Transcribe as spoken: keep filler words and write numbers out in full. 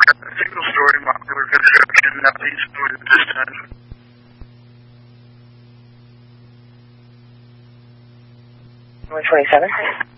Single story modular construction, nothing stored at this time. one twenty-seven.